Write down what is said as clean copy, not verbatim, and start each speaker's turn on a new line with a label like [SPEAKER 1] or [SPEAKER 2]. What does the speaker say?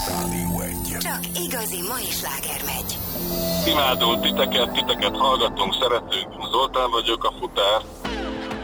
[SPEAKER 1] Csak igazi mai sláger megy.
[SPEAKER 2] Imádunk titeket hallgatunk, szeretünk. Zoltán vagyok, a futár.